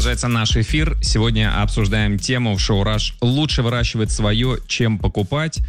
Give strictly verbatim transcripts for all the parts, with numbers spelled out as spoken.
Продолжается наш эфир. Сегодня обсуждаем тему в шоу «Раш». Лучше выращивать свое, чем покупать.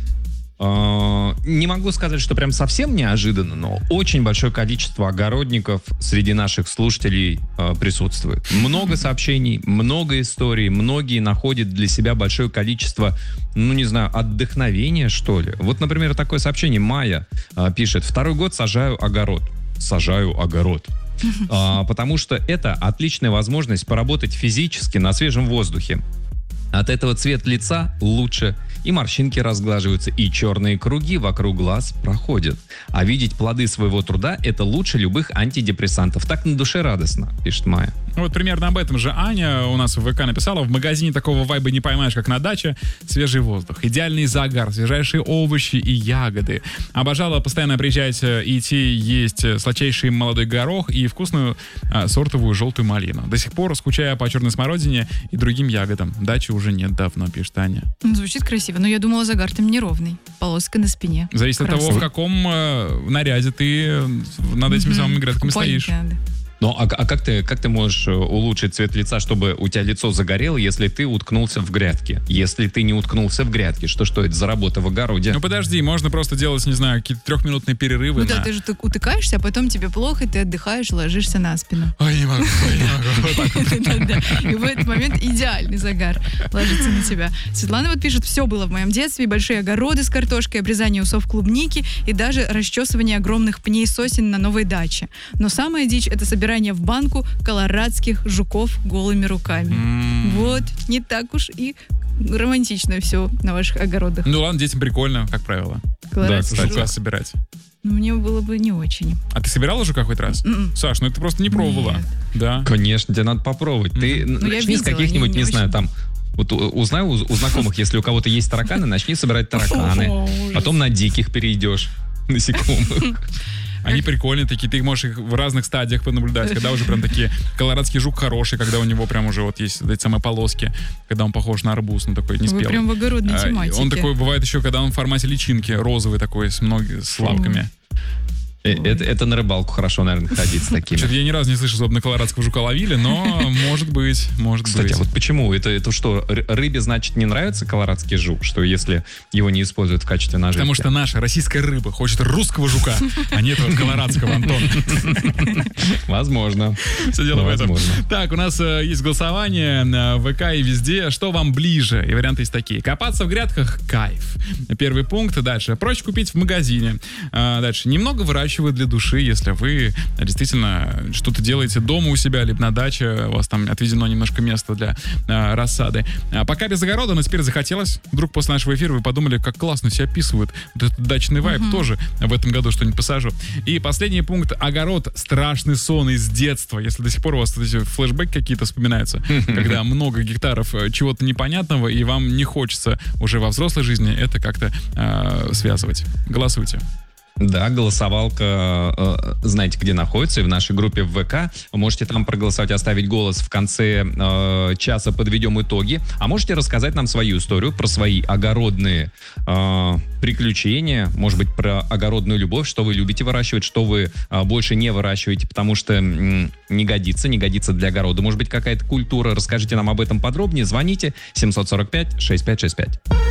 Не могу сказать, что прям совсем неожиданно, но очень большое количество огородников среди наших слушателей присутствует. Много сообщений, много историй. Многие находят для себя большое количество, ну не знаю, отдохновения, что ли. Вот, например, такое сообщение. Майя пишет: «Второй год сажаю огород». Сажаю огород. А, потому что это отличная возможность поработать физически на свежем воздухе. От этого цвет лица лучше, и морщинки разглаживаются, и черные круги вокруг глаз проходят. А видеть плоды своего труда – это лучше любых антидепрессантов. Так на душе радостно, пишет Майя. Вот примерно об этом же Аня у нас в ВК написала: в магазине такого вайба не поймаешь, как на даче. Свежий воздух, идеальный загар, свежайшие овощи и ягоды. Обожала постоянно приезжать и идти есть сладчайший молодой горох и вкусную а, сортовую желтую малину. До сих пор скучаю по черной смородине и другим ягодам. Дачи уже нет давно, пишет Аня. Звучит красиво, но я думала, загар там неровный. Полоска на спине. Зависит Красиво. От того, в каком э, наряде ты над этими mm-hmm. самыми грядками стоишь. Надо. Ну, а, а как ты, как ты можешь улучшить цвет лица, чтобы у тебя лицо загорело, если ты уткнулся в грядке? Если ты не уткнулся в грядке, что что это за работа в огороде? Ну, подожди, можно просто делать, не знаю, какие-то трехминутные перерывы. Ну на... да, ты же так утыкаешься, а потом тебе плохо, ты отдыхаешь, ложишься на спину. Ой, не могу, не могу. И в этот момент идеальный загар ложится на тебя. Светлана вот пишет: все было в моем детстве, большие огороды с картошкой, обрезание усов клубники и даже расчесывание огромных пней сосен на новой даче. Но самая дичь — это собирание в банку колорадских жуков голыми руками. Mm. Вот, не так уж и романтично все на ваших огородах. Ну ладно, детям прикольно, как правило. Да, жука собирать. Ну, мне было бы не очень. А ты собирала жука хоть раз? Mm-mm. Саш, ну это просто не пробовала. Нет. Да. Конечно, тебе надо попробовать. Mm-hmm. Ты ну, начни с каких-нибудь, не, не, не знаю, там... Вот узнай у, у знакомых, если у кого-то есть тараканы, начни собирать тараканы. Потом на диких перейдешь, насекомых. Они прикольные такие, ты можешь их в разных стадиях понаблюдать, когда уже прям такие, колорадский жук хороший, когда у него прям уже вот есть эти самые полоски, когда он похож на арбуз, ну такой неспелый. Вы прям в огородной а, тематике. Он такой, бывает еще, когда он в формате личинки, розовый такой, с, многими, с лапками. Это, это на рыбалку хорошо, наверное, ходить с такими. Что-то я ни разу не слышал, чтобы на колорадского жука ловили, но может быть, может Кстати, быть. Кстати, а вот почему? Это, это что, рыбе, значит, не нравится колорадский жук, что если его не используют в качестве наживки? Потому что наша российская рыба хочет русского жука, а не этого колорадского, Антон. Возможно. Все дело в этом. Так, у нас э, есть голосование на ВК и везде. Что вам ближе? И варианты есть такие. Копаться в грядках — кайф. Первый пункт. Дальше. Проще купить в магазине. А, дальше. Немного выращивать для души, если вы действительно что-то делаете дома у себя, либо на даче, у вас там отведено немножко места для а, рассады. А пока без огорода, но теперь захотелось. Вдруг после нашего эфира вы подумали, как классно все описывают. Вот этот дачный вайб uh-huh. тоже в этом году что-нибудь посажу. И последний пункт. Огород — страшный сон из детства. Если до сих пор у вас эти флешбеки какие-то вспоминаются, когда много гектаров чего-то непонятного, и вам не хочется уже во взрослой жизни это как-то а, связывать. Голосуйте. Да, голосовалка, э, знаете, где находится, и в нашей группе в ВК. Можете там проголосовать, оставить голос. В конце э, часа подведем итоги. А можете рассказать нам свою историю про свои огородные э, приключения, может быть, про огородную любовь, что вы любите выращивать, что вы э, больше не выращиваете, потому что м, не годится, не годится для огорода. Может быть, какая-то культура. Расскажите нам об этом подробнее. Звоните семь сорок пять шестьдесят пять шестьдесят пять.